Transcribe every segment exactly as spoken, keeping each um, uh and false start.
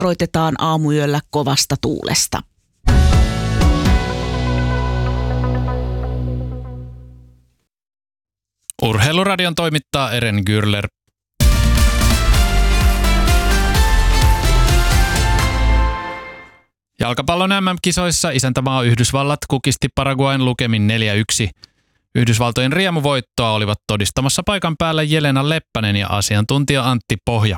varoitetaan aamuyöllä kovasta tuulesta. Urheiluradion toimittaa Eren Gürler. Jalkapallon M M-kisoissa isäntämaa Yhdysvallat kukisti Paraguayn lukemin neljä yksi. Yhdysvaltojen riemuvoittoa olivat todistamassa paikan päällä Jelena Leppänen ja asiantuntija Antti Pohja.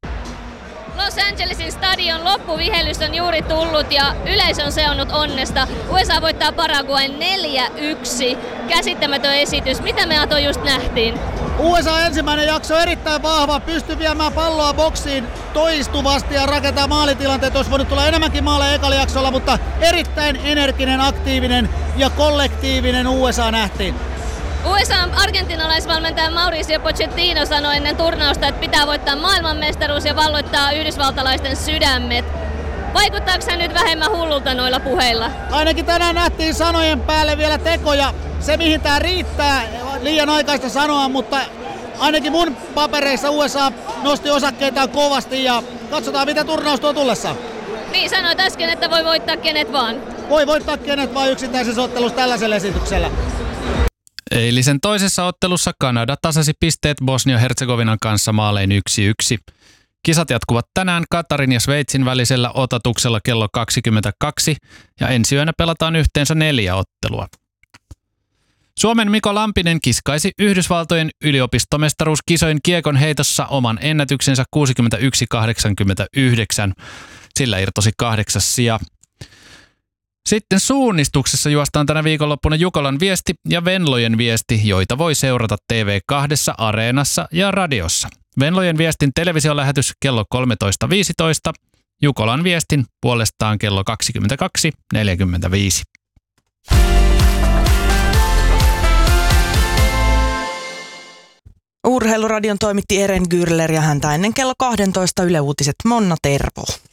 Los Angelesin stadion loppuvihellys on juuri tullut ja yleisö on seonnut onnesta. U S A voittaa Paraguayn neljä yksi. Käsittämätön esitys. Mitä me Ato just nähtiin? U S A ensimmäinen jakso erittäin vahva, pystyi viemään palloa boksiin toistuvasti ja rakentaa maalitilanteet. Olisi voinut tulla enemmänkin maaleja ekalla jaksolla, mutta erittäin energinen, aktiivinen ja kollektiivinen U S A nähtiin. U S A:n argentinalaisvalmentaja Mauricio Pochettino sanoi ennen turnausta, että pitää voittaa maailmanmestaruus ja valloittaa yhdysvaltalaisten sydämet. Vaikuttaako hän nyt vähemmän hullulta noilla puheilla? Ainakin tänään nähtiin sanojen päälle vielä tekoja. Se mihin tää riittää, liian aikaista sanoa, mutta ainakin mun papereissa U S A nosti osakkeitaan kovasti ja katsotaan mitä turnaus tuo tullessa. Niin, sanoit äsken, että voi voittaa kenet vaan. Voi voittaa kenet vaan yksittäisessä ottelussa tällaisella esityksellä. Eilisen toisessa ottelussa Kanada tasasi pisteet Bosnia-Herzegovinan kanssa maalein yksi yksi. Kisat jatkuvat tänään Katarin ja Sveitsin välisellä otatuksella kello kaksikymmentäkaksi ja ensi yönä pelataan yhteensä neljä ottelua. Suomen Miko Lampinen kiskaisi Yhdysvaltojen yliopistomestaruuskisojen kiekon heitossa oman ennätyksensä kuusikymmentäyksi kahdeksankymmentäyhdeksän. Sillä irtosi kahdeksas sija. Sitten suunnistuksessa juostaan tänä viikonloppuna Jukolan viesti ja Venlojen viesti, joita voi seurata T V kaksi, Areenassa ja radiossa. Venlojen viestin televisiolähetys kello kolmetoista viisitoista, Jukolan viestin puolestaan kello kaksikymmentäkaksi neljäkymmentäviisi. Urheiluradion toimitti Eren Gürler ja häntä ennen kello kaksitoista Yle Uutiset Monna Tervo.